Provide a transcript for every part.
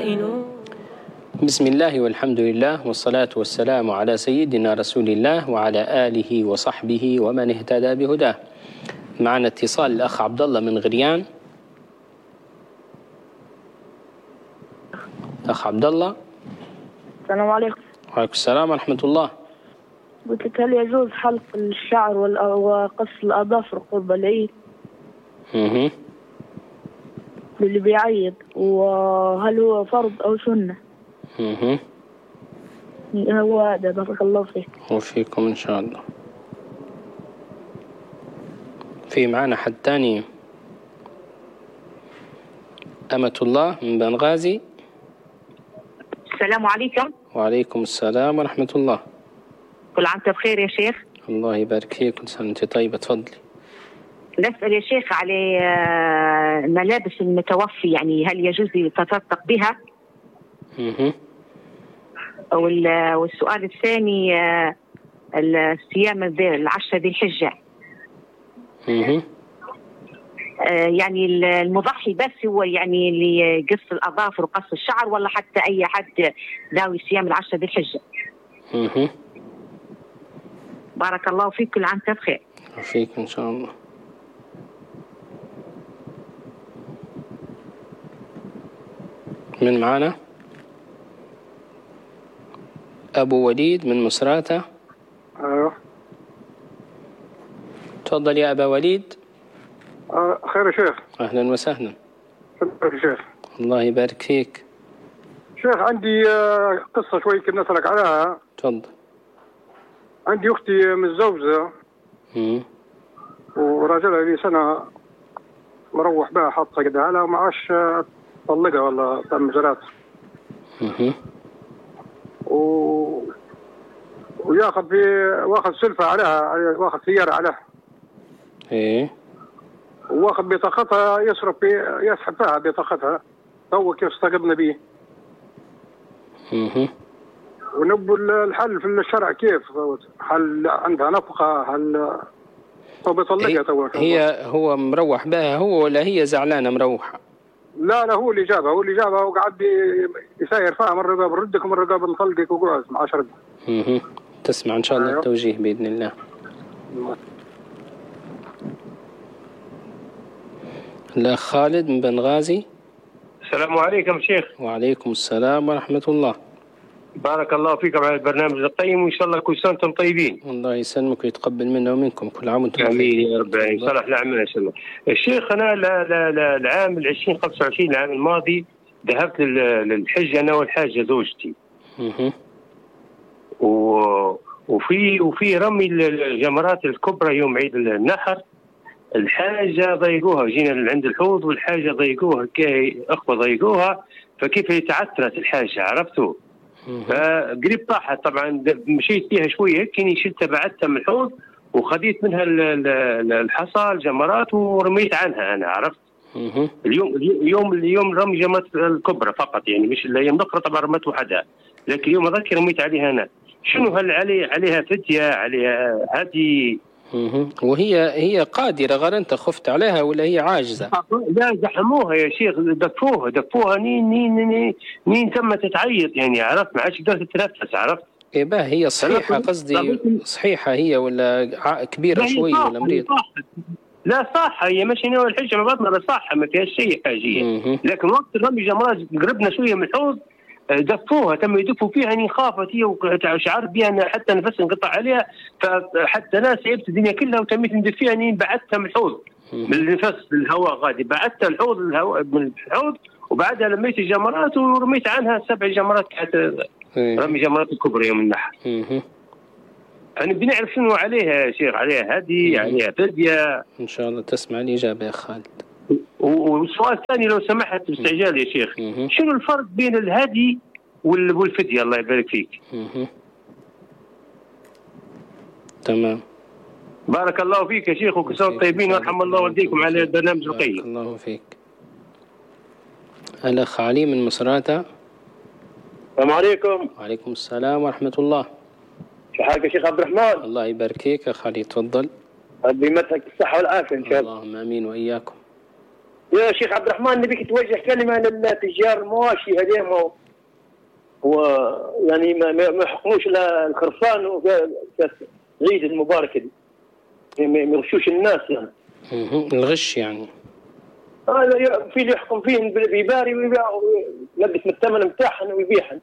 كائن. بسم الله والحمد لله والصلاة والسلام على سيدنا رسول الله وعلى آله وصحبه ومن اهتدى بهداه. معنا اتصال الأخ عبد الله من غريان. أخ عبد الله. السلام عليكم. وعليكم السلام ورحمة الله. قلت لك هل يجوز حلق الشعر وقص الأظافر قرب العيد للي بيعيد، وهل هو فرض أو سنة؟ هو هذا. بارك الله فيك. وفيكم إن شاء الله. في معنا حد تاني، أمة الله من بنغازي. السلام عليكم. وعليكم السلام ورحمة الله. كل عام وانت بخير يا شيخ. الله يبارك فيك، كل سنة وانت طيبة. تفضلي. نسأل يا شيخ على ملابس المتوفي، يعني هل يجوز يتصدق بها؟ والسؤال الثاني الصيام العشرة ذي الحجة. يعني المضحي بس هو يعني اللي يقص الأظافر وقص الشعر، ولا حتى أي حد ناوي صيام العشرة ذي الحجة؟ بارك الله فيك، كل عام وانت بخير. وفيك إن شاء الله. من معانا؟ أبو وليد من مصراتة. أيوه. تفضل يا أبا وليد. خير يا شيخ. أهلا وسهلا. خير يا شيخ. الله يبارك فيك. شيخ عندي قصة شوي كنا نسألك عليها. تفضل. عندي أختي متزوجة وراجلها لي سنة مروح بها حاطة قدها لها وما عادش طلقها ولا تعمل جلات. وياخذ واخذ سلفة عليها، واخذ سيارة عليها. إيه. واخذ بطاقتها يسرب يسحب فيها بطاقتها. تو كيف استقبلنا به. ونبوا الحل في الشرع كيف؟ هل عندها نفقة؟ هل تو بيطلقها تو؟ هو مروح بها هو ولا هي زعلانة مروحة؟ لا هو اللي جابها وقعد يساير فيها، مرة بردك ومرة بنطلقك وقعد مع شرد. تسمع إن شاء الله التوجيه بإذن الله. الأخ خالد من بنغازي. السلام عليكم شيخ. وعليكم السلام ورحمة الله. بارك الله فيكم على البرنامج القيم، وإن شاء الله كل سنة وانتم طيبين. الله يسلمك ويتقبل منا ومنكم، كل عام وانتم آمين يا رب العالمين. صلاح الأعمال إن شاء الله. الشيخ أنا العام 2025 العام الماضي ذهبت للحج أنا والحاجة زوجتي. وفي رمي الجمرات الكبرى يوم عيد النحر، الحاجة ضيقوها، جينا عند الحوض والحاجة ضيقوها، أخوة ضيقوها، فكيف تعثرت الحاجة عرفتوا؟ فقريب طاحت طبعا، مشيت فيها شوية كني شلتها بعدتها من الحوض وخذيت منها الحصى الجمرات ورميت عنها أنا عرفت؟ اليوم رمي جمرات الكبرى فقط، يعني مش الأيام الأخرى طبعا رميت وحدها، لكن اليوم أذكر رميت عليها أنا. شنو هل عليها فدية، عليها هدي؟ وهي قادرة غير أنت خفت عليها ولا هي عاجزة؟ لا زحموها يا شيخ، دفوها نين تم تتعيط يعني عرفت، ما عادش قدرت تتنفس عرفت. إيه باه هي صحيحة قصدي، صحيحة هي ولا كبيرة شوي ولا مريض؟ لا صح، هي ماشي ناوي الحجة ما بطنها صح، ما فيهاش شيء حاجية. لكن وقت الرمي جمرات قربنا شوية من الحوض دفوها، تم يدفوا فيها، يعني خافت هي وشعرت بها أن حتى نفس انقطع عليها، فحتى ناس سيبت الدنيا كلها وتميت ندفيها، يعني بعدتها من الحوض من النفس الهواء غادي، بعدتها الحوض الهواء من الحوض، وبعدها لميت الجمرات ورميت عنها 7 جمرات كانت رمي جمرات الكبرى يوم النحر. يعني بنعرف شنو عليها يا شيخ، عليها هدي، عليها فدية؟ إن شاء الله تسمع الإجابة يا خالد. والسؤال الثاني لو سمحت باستعجال يا شيخ، شنو الفرق بين الهدي والفدية؟ الله يبارك فيك. تمام. بارك الله فيك يا شيخ، وكل سنة طيبين، ويرحم الله والديكم على البرنامج القيم. بارك الله فيك. الأخ علي من مصراتة. السلام عليكم. وعليكم السلام ورحمة الله. كيف حالك يا شيخ عبد الرحمن؟ الله يبارك فيك يا خالي، تفضل. ربي يمسك بالصحة والعافية إن شاء الله. اللهم آمين وإياكم. يا شيخ عبد الرحمن نبيك توجه كلمة للتجار المواشي هذيهم ويعني ما يحكموش الخرفان العيد المبارك دي، ما يغشوش الناس يعني. الغش يعني. في اللي يحكم فيهم بيباري ويبيع ويلبس من الثمن نتاعهم ويبيعهم.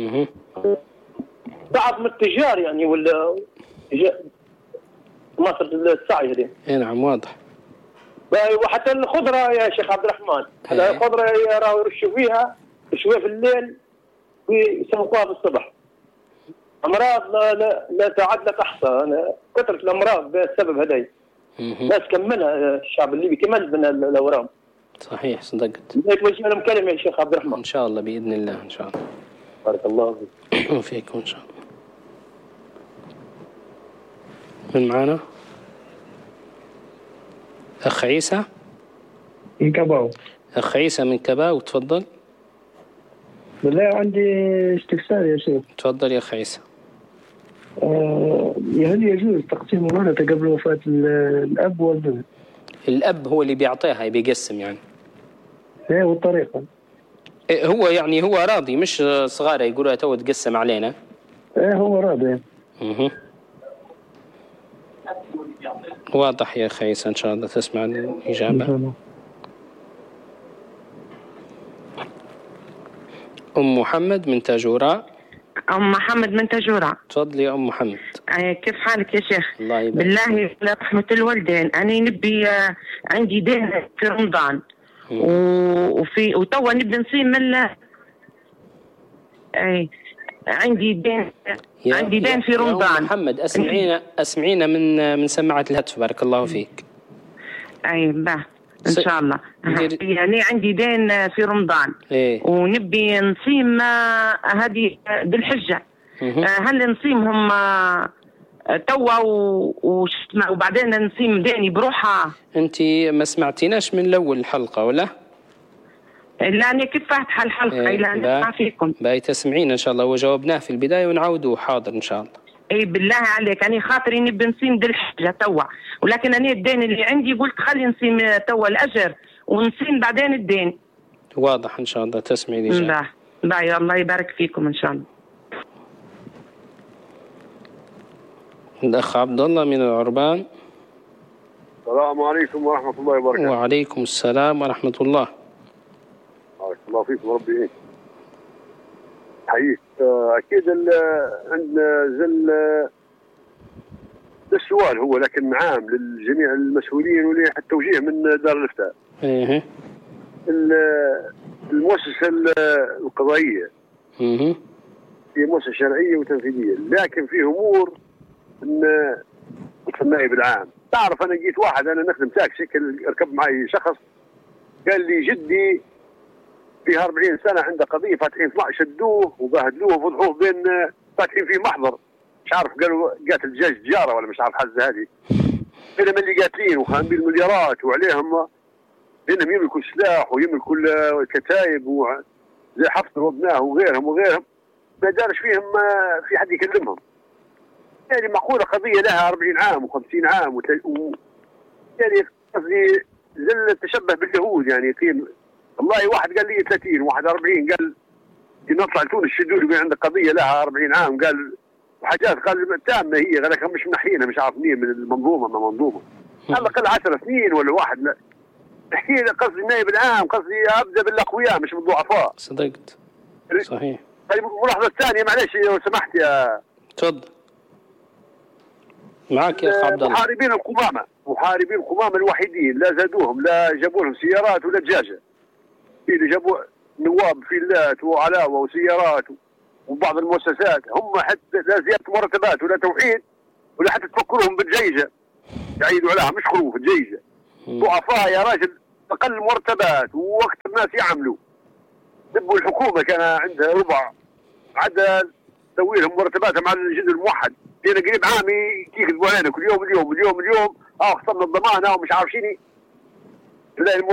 بعض من التجار يعني ولا مصر السعي هذه. اي نعم واضح. وحتى الخضرة يا شيخ عبد الرحمن، الخضرة راهو يرشوا فيها شوية في الليل ويسوقوها بالصبح. أمراض لا تعد لا تحصى، كثرة الأمراض بسبب هذا. الناس كملها الشعب الليبي كمل من الأورام. صحيح صدقت. نتوجه لهم كلمة يا شيخ عبد الرحمن. إن شاء الله بإذن الله إن شاء الله. بارك الله فيك. وفيكم إن شاء الله. من معنا؟ أخ عيسى من كباو. أخ عيسى من كباو تفضل. بالله عندي استفسار يا شيخ. تفضل يا أخ عيسى. هل يجوز تقسيم الورثة قبل وفاة الأب والابن؟ الأب هو اللي بيعطيها بيقسم يعني. ايه والطريقة؟ هو يعني هو راضي مش صغارة يقولوا تو تقسم علينا. ايه هو راضي. واضح يا أخي عيسى إن شاء الله تسمع الإجابة. إن شاء الله. أم محمد من تاجورة. أم محمد من تاجورة. تفضلي يا أم محمد. كيف حالك يا شيخ؟ الله يبارك. بالله رحمة الوالدين، أنا نبي عندي دين في رمضان وتوا نبي نصيم من عندي دين في رمضان. يا أم محمد أسمعينا من سماعة الهاتف بارك الله فيك. باه إن شاء الله. يعني عندي دين في رمضان ونبي نصيم هذه بالحجة. هل نصيمهم توا وبعدين نصيم ديني بروحها؟ أنت ما سمعتيناش من الأول الحلقة ولا؟ لا أنا كيف فاتحة الحلقة لا نسمع فيكم. باي تسمعين إن شاء الله وجاوبناه في البداية ونعودوا حاضر إن شاء الله. بالله عليك أنا خاطري نبي نصيم ذي الحجة توا، ولكن أنا الدين اللي عندي قلت خلي نصيم توا الأجر ونصيم بعدين الدين. واضح إن شاء الله تسمعي الإجابة. باي الله يبارك فيكم إن شاء الله. الأخ عبد الله من العربان. السلام عليكم ورحمة الله وبركاته. وعليكم السلام ورحمة الله. بارك الله فيكم ربي حييك. أكيد عندنا السؤال هو لكن عام للجميع المسؤولين والتوجيه من دار الإفتاء. المؤسسة القضائية هي مؤسسة شرعية وتنفيذية، لكن في أمور في النائب العام. تعرف أنا جيت واحد أنا نخدم تاكسي ركب معي شخص قال لي جدي فيه 40 سنة عنده قضية فاتحين 12 شدوه وبهدلوه وفضحوه بين فاتحين فيه محضر مش عارف قالوا قاتل دجاج تجارة ولا مش عارف حزة هذه. بينما اللي قاتلين وخان بالمليارات وعليهم لأنهم يملكوا سلاح ويملكوا الكتايب زي حفتر وابناه وغيرهم ما دارش فيهم في حد يكلمهم. يعني معقولة قضية لها 40 عام و50 عام يعني قصدي زل تشبه باليهود يعني يقيم. والله واحد قال لي 30 واحد 40 قال نطلع لتونس الشدود يقول عندك قضية لها 40 عام قال وحاجات قال تامة هي قال مش منحينا مش عارف منين من المنظومة ما منظومة على الأقل 10 سنين ولا واحد. لا احكي لي قصدي النائب العام قصدي أبدأ بالأقوياء مش بالضعفاء. صدقت صحيح. طيب الملاحظة الثانية معلش لو سمحت يا تفضل معك يا أخ عبد الله. محاربين القمامة الوحيدين لا زادوهم لا جابوا لهم سيارات ولا دجاجة. اللي جابوا نواب فيلات وعلاوة وسيارات وبعض المؤسسات هم حتى لا زيادة مرتبات ولا توحيد ولا حتى تفكرهم بالجيجة يعيدوا عليها مش خروف الجيجة. ضعفاء يا راجل أقل مرتبات ووقت الناس يعملوا. دبوا الحكومة كان عندها ربع عدل تسوي لهم مرتباتها مع الجند الموحد. جينا قريب عامي يكذبوا علينا كل يوم خصمنا الضمانة ومش عارف شيني.